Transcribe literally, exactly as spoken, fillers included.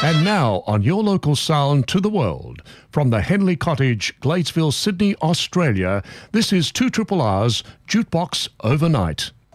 And now on your local sound to the world, from the Henley Cottage, Gladesville, Sydney, Australia, this is two R R R's Jukebox Overnight.